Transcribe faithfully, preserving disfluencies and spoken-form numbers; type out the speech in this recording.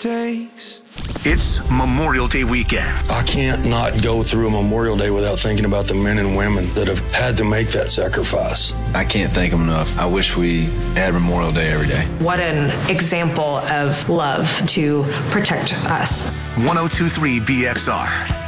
takes. It's Memorial Day weekend. I can't not go through a Memorial Day without thinking about the men and women that have had to make that sacrifice. I can't thank them enough. I wish we had Memorial Day every day. What an example of love to protect us. one oh two point three B X R.